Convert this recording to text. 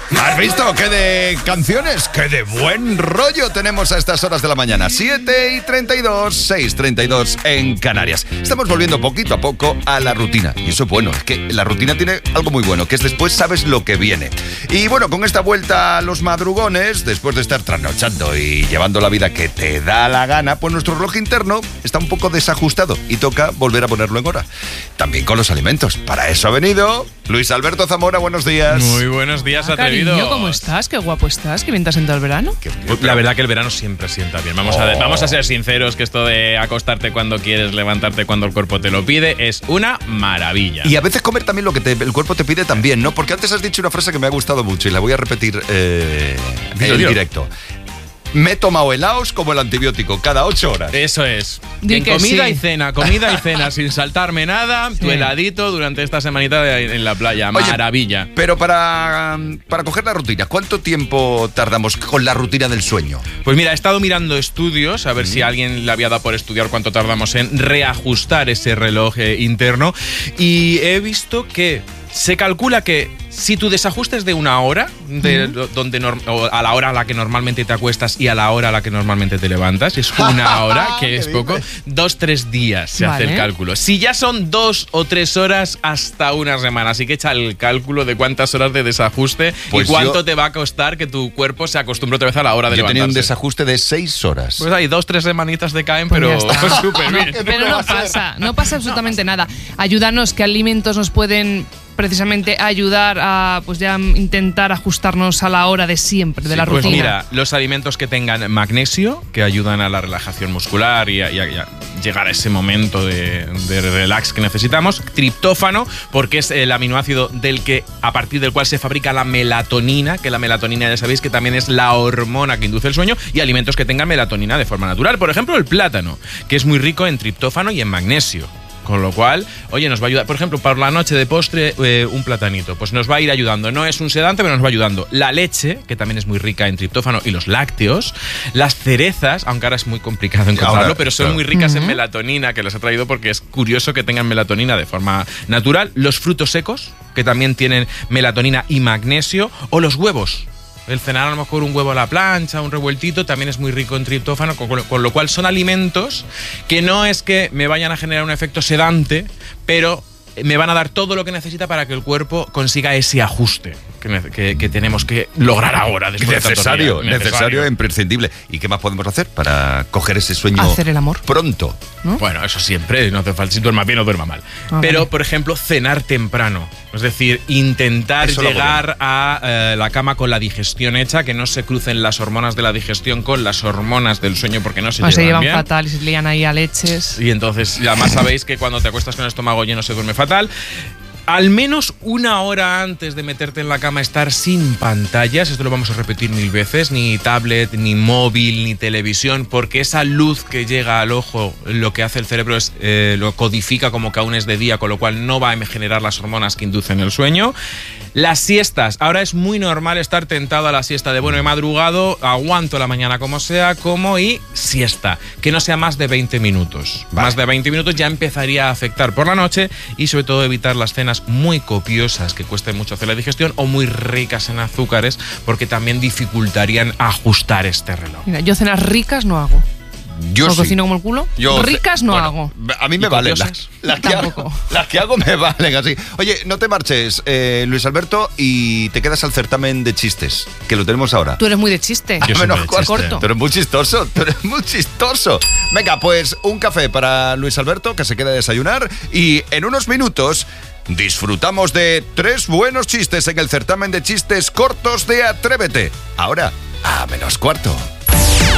¿Has visto qué de canciones? ¡Qué de buen rollo tenemos a estas horas de la mañana! 7:32, 6:32 en Canarias. Estamos volviendo poquito a poco a la rutina. Y eso es bueno, es que la rutina tiene algo muy bueno, que es después sabes lo que viene. Y bueno, con esta vuelta a los madrugones, después de estar trasnochando y llevando la vida que te da la gana, pues nuestro reloj interno está un poco desajustado y toca volver a ponerlo en hora. También con los alimentos. Para eso ha venido Luis Alberto Zamora, buenos días. Muy buenos días, atrevidos. Cariño, ¿cómo estás? Qué guapo estás, qué bien te ha sentado el verano. La verdad que el verano siempre sienta bien. Vamos a ser sinceros, que esto de acostarte cuando quieres, levantarte cuando el cuerpo te lo pide, es una maravilla. Y a veces comer también lo que el cuerpo te pide también, ¿no? Porque antes has dicho una frase que me ha gustado mucho y la voy a repetir en directo. Me he tomado helados como el antibiótico, cada 8 horas. Eso es. Di En que comida sí. y cena, sin saltarme nada, tu heladito durante esta semanita en la playa. Oye, maravilla. Pero para coger la rutina, ¿cuánto tiempo tardamos con la rutina del sueño? Pues mira, he estado mirando estudios, a ver si a alguien le había dado por estudiar cuánto tardamos en reajustar ese reloj interno, y he visto que se calcula que si tu desajuste es de una hora, o a la hora a la que normalmente te acuestas y a la hora a la que normalmente te levantas, es una hora, que es poco, 2-3 días se hace el cálculo. Si ya son 2 o 3 horas, hasta una semana. Así que echa el cálculo de cuántas horas de desajuste y cuánto te va a costar que tu cuerpo se acostumbre otra vez a la hora de levantarse. Yo tenía un desajuste de 6 horas. Pues hay 2-3 semanitas de caen, Pues pero ya está. súper bien. Pero no pasa absolutamente nada. Ayúdanos, ¿qué alimentos nos pueden precisamente ayudar a pues ya intentar ajustarnos a la hora de siempre, de la rutina? Pues mira, los alimentos que tengan magnesio, que ayudan a la relajación muscular y a llegar a ese momento de relax que necesitamos. Triptófano, porque es el aminoácido a partir del cual se fabrica la melatonina, que la melatonina ya sabéis que también es la hormona que induce el sueño, y alimentos que tengan melatonina de forma natural. Por ejemplo, el plátano, que es muy rico en triptófano y en magnesio. Con lo cual, oye, nos va a ayudar. Por ejemplo, para la noche de postre, un platanito. Pues nos va a ir ayudando. No es un sedante, pero nos va ayudando. La leche, que también es muy rica en triptófano, y los lácteos. Las cerezas, aunque ahora es muy complicado encontrarlo, pero son muy ricas en melatonina, que les he traído porque es curioso que tengan melatonina de forma natural. Los frutos secos, que también tienen melatonina y magnesio. O los huevos. El cenar a lo mejor un huevo a la plancha, un revueltito, también es muy rico en triptófano, con lo cual son alimentos que no es que me vayan a generar un efecto sedante, pero me van a dar todo lo que necesita para que el cuerpo consiga ese ajuste que tenemos que lograr ahora. Necesario, imprescindible. ¿Y qué más podemos hacer para coger ese sueño? Hacer el amor pronto, ¿no? Bueno, eso siempre, no hace falta si duerma bien o duerma mal. Pero, vale. Por ejemplo, cenar temprano. Es decir, intentar llegar a la cama con la digestión hecha, que no se crucen las hormonas de la digestión con las hormonas del sueño, porque no se llevan bien. Fatal y se lían ahí a leches. Y entonces, además sabéis que cuando te acuestas con el estómago lleno se duerme fatal. Al menos una hora antes de meterte en la cama estar sin pantallas, esto lo vamos a repetir 1000 veces, ni tablet, ni móvil, ni televisión, porque esa luz que llega al ojo, lo que hace el cerebro es lo codifica como que aún es de día, con lo cual no va a generar las hormonas que inducen el sueño. Las siestas, ahora es muy normal estar tentado a la siesta de bueno, he madrugado, aguanto la mañana como sea, y siesta, que no sea más de 20 minutos. Vale. Más de 20 minutos ya empezaría a afectar por la noche, y sobre todo evitar las cenas muy copiosas que cuesten mucho hacer la digestión o muy ricas en azúcares, porque también dificultarían ajustar este reloj. Mira, yo cenas ricas no hago. Yo sí. Cocino como el culo. Ricas no hago. A mí me valen. Las que hago me valen así. Oye, no te marches, Luis Alberto, y te quedas al certamen de chistes, que lo tenemos ahora. Tú eres muy de chiste. Yo soy muy corto. Tú eres muy chistoso. Venga, pues un café para Luis Alberto, que se quede a desayunar, y en unos minutos disfrutamos de 3 buenos chistes en el certamen de chistes cortos de Atrévete. Ahora, a -4.